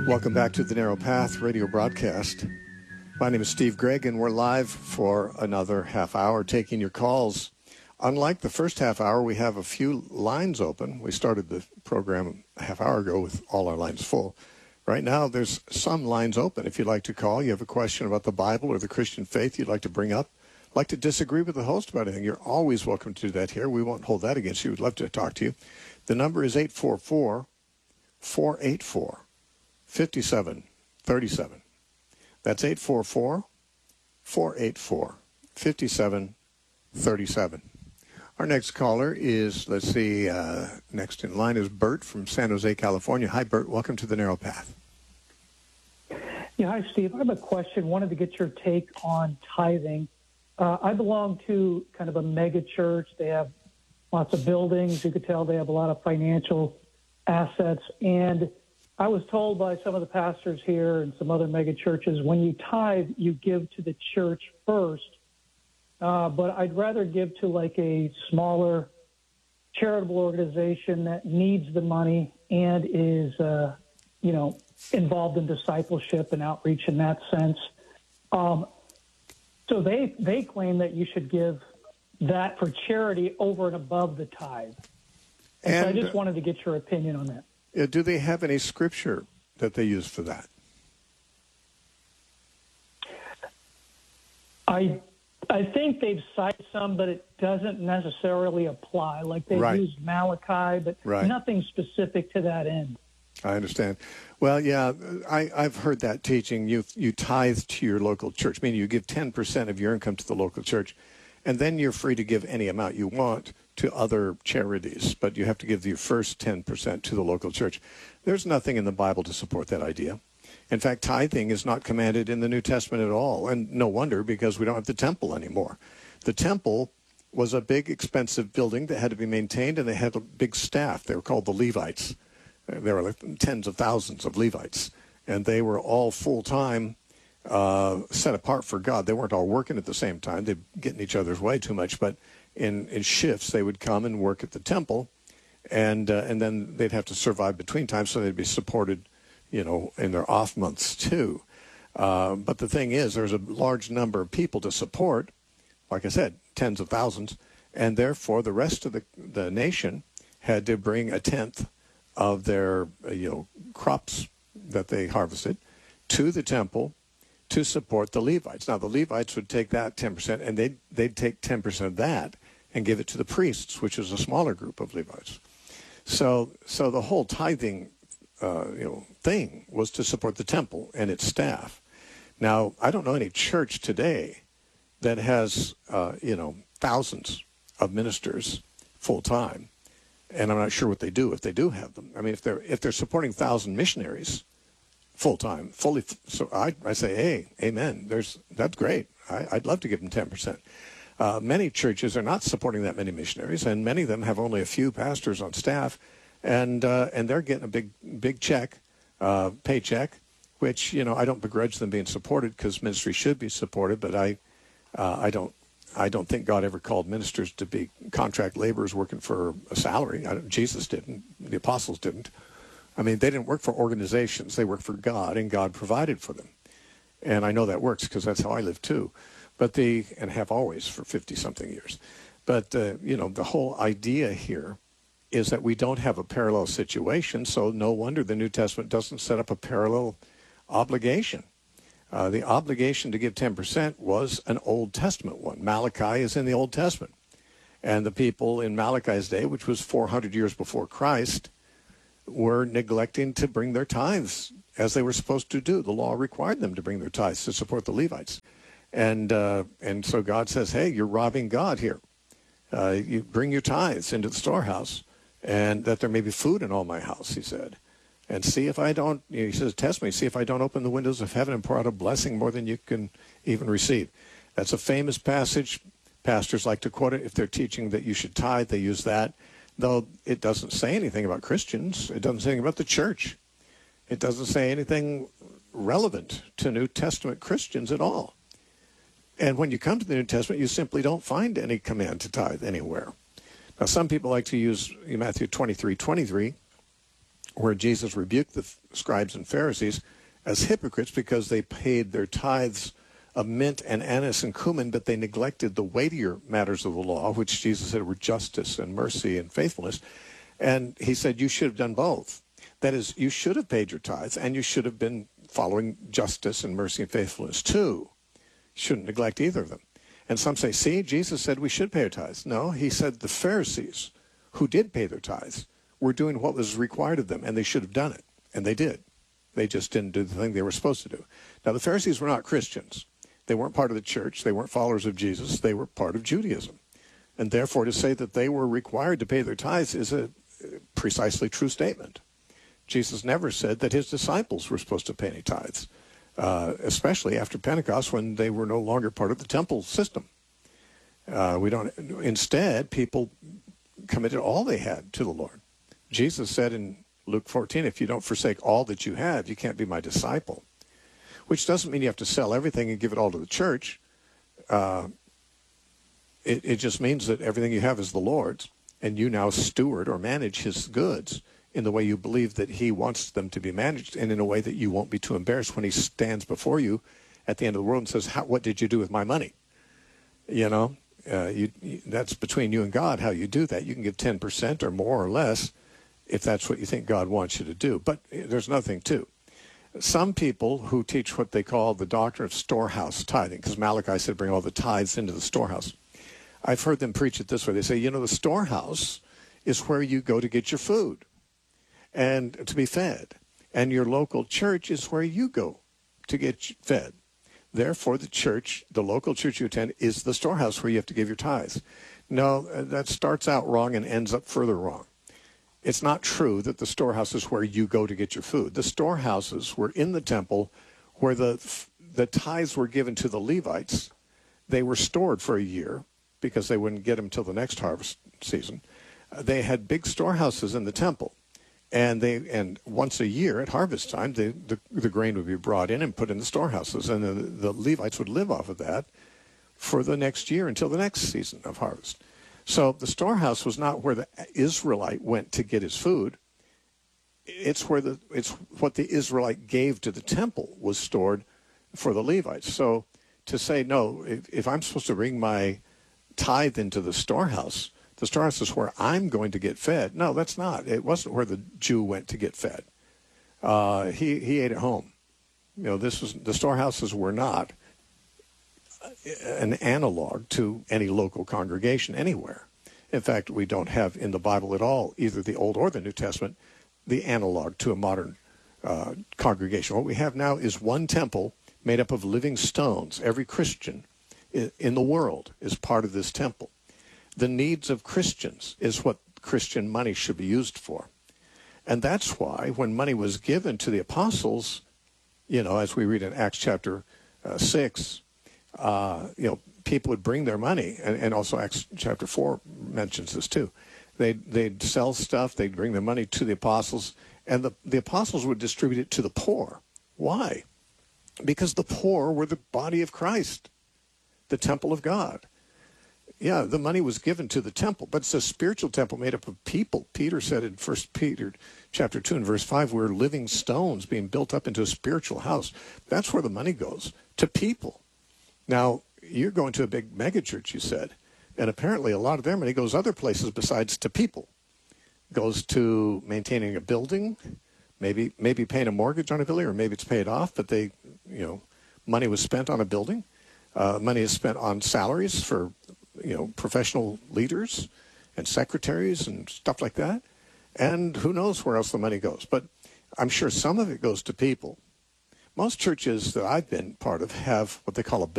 Welcome back to the Narrow Path radio broadcast. My name is Steve Gregg, and we're live for another half hour taking your calls. Unlike the first half hour, we have a few lines open. We started the program a half hour ago with all our lines full. Right now, there's some lines open. If you'd like to call, you have a question about the Bible or the Christian faith you'd like to bring up, like to disagree with the host about anything, you're always welcome to do that here. We won't hold that against you. We'd love to talk to you. The number is 844-484-5737. That's 844-484-5737. Our next caller is, next in line is Bert from San Jose, California. Hi, Bert. Welcome to the Narrow Path. Yeah, hi, Steve. I have a question. Wanted to get your take on tithing. I belong to kind of a mega church. They have lots of buildings. You could tell they have a lot of financial assets. And I was told by some of the pastors here and some other mega churches, when you tithe, you give to the church first. But I'd rather give to like a smaller charitable organization that needs the money and is, involved in discipleship and outreach in that sense. So they claim that you should give that for charity over and above the tithe. And so I just wanted to get your opinion on that. Do they have any scripture that they use for that? I think they've cited some, but it doesn't necessarily apply. Like they've used Malachi, but nothing specific to that end. I understand. Well, yeah, I've heard that teaching. You tithe to your local church, meaning you give 10% of your income to the local church, and then you're free to give any amount you want to other charities, but you have to give your first 10% to the local church. There's nothing in the Bible to support that idea. In fact, tithing is not commanded in the New Testament at all, and no wonder, because we don't have the temple anymore. The temple was a big, expensive building that had to be maintained, and they had a big staff. They were called the Levites. There were like tens of thousands of Levites, and they were all full-time, set apart for God. They weren't all working at the same time. They'd get in each other's way too much, but in shifts they would come and work at the temple, and then they'd have to survive between times, so they'd be supported, in their off months too. But the thing is, there's a large number of people to support, like I said, tens of thousands, and therefore the rest of the nation had to bring a tenth of their crops that they harvested to the temple to support the Levites. Now the Levites would take that 10%, and they'd take 10% of that and give it to the priests, which is a smaller group of Levites. So the whole tithing thing was to support the temple and its staff. Now I don't know any church today that has thousands of ministers full time. And I'm not sure what they do if they do have them. I mean, if they're supporting 1,000 missionaries full time, so I say, hey, amen. That's great. I'd love to give them 10%. Many churches are not supporting that many missionaries, and many of them have only a few pastors on staff, and they're getting a big check, paycheck, which I don't begrudge them being supported, because ministry should be supported, but I don't think God ever called ministers to be contract laborers working for a salary. Jesus didn't. The apostles didn't. I mean, they didn't work for organizations. They worked for God, and God provided for them. And I know that works because that's how I live too. And have always for 50-something years. But, the whole idea here is that we don't have a parallel situation, so no wonder the New Testament doesn't set up a parallel obligation. The obligation to give 10% was an Old Testament one. Malachi is in the Old Testament. And the people in Malachi's day, which was 400 years before Christ, were neglecting to bring their tithes as they were supposed to do. The law required them to bring their tithes to support the Levites. And so God says, hey, you're robbing God here. You bring your tithes into the storehouse, and that there may be food in all my house, he said. And see if I don't, he says, test me, see if I don't open the windows of heaven and pour out a blessing more than you can even receive. That's a famous passage. Pastors like to quote it. If they're teaching that you should tithe, they use that. Though it doesn't say anything about Christians. It doesn't say anything about the church. It doesn't say anything relevant to New Testament Christians at all. And when you come to the New Testament, you simply don't find any command to tithe anywhere. Now, some people like to use Matthew 23:23, where Jesus rebuked the scribes and Pharisees as hypocrites because they paid their tithes of mint and anise and cumin, but they neglected the weightier matters of the law, which Jesus said were justice and mercy and faithfulness. And he said, you should have done both. That is, you should have paid your tithes, and you should have been following justice and mercy and faithfulness too. You shouldn't neglect either of them. And some say, see, Jesus said we should pay our tithes. No, he said the Pharisees, who did pay their tithes, were doing what was required of them, and they should have done it. And they did. They just didn't do the thing they were supposed to do. Now, the Pharisees were not Christians. They weren't part of the church. They weren't followers of Jesus. They were part of Judaism. And therefore, to say that they were required to pay their tithes is a precisely true statement. Jesus never said that his disciples were supposed to pay any tithes, especially after Pentecost when they were no longer part of the temple system. Instead, people committed all they had to the Lord. Jesus said in Luke 14, if you don't forsake all that you have, you can't be my disciple. Which doesn't mean you have to sell everything and give it all to the church. It just means that everything you have is the Lord's, and you now steward or manage his goods in the way you believe that he wants them to be managed, and in a way that you won't be too embarrassed when he stands before you at the end of the world and says, what did you do with my money? You know, that's between you and God how you do that. You can give 10% or more or less if that's what you think God wants you to do. But there's nothing to. Some people who teach what they call the doctrine of storehouse tithing, because Malachi said bring all the tithes into the storehouse. I've heard them preach it this way. They say, the storehouse is where you go to get your food and to be fed. And your local church is where you go to get fed. Therefore, the local church you attend, is the storehouse where you have to give your tithes. No, that starts out wrong and ends up further wrong. It's not true that the storehouse is where you go to get your food. The storehouses were in the temple where the tithes were given to the Levites. They were stored for a year because they wouldn't get them till the next harvest season. They had big storehouses in the temple. And once a year at harvest time, the grain would be brought in and put in the storehouses. And the Levites would live off of that for the next year until the next season of harvest. So the storehouse was not where the Israelite went to get his food. It's what the Israelite gave to the temple was stored for the Levites. So to say, no, if I'm supposed to bring my tithe into the storehouse is where I'm going to get fed. No, that's not. It wasn't where the Jew went to get fed. He ate at home. The storehouses were not an analog to any local congregation anywhere. In fact, we don't have in the Bible at all, either the Old or the New Testament, the analog to a modern congregation. What we have now is one temple made up of living stones. Every Christian in the world is part of this temple. The needs of Christians is what Christian money should be used for. And that's why when money was given to the apostles, as we read in Acts chapter 6, people would bring their money, and also Acts chapter 4 mentions this too. They'd sell stuff, they'd bring their money to the apostles, and the apostles would distribute it to the poor. Why? Because the poor were the body of Christ, the temple of God. Yeah, the money was given to the temple, but it's a spiritual temple made up of people. Peter said in 1 Peter chapter 2 and verse 5, we're living stones being built up into a spiritual house. That's where the money goes, to people. Now, you're going to a big megachurch, you said, and apparently a lot of their money goes other places besides to people. It goes to maintaining a building, maybe paying a mortgage on a building, or maybe it's paid off, but money was spent on a building. Money is spent on salaries for professional leaders and secretaries and stuff like that. And who knows where else the money goes. But I'm sure some of it goes to people. Most churches that I've been part of have what they call a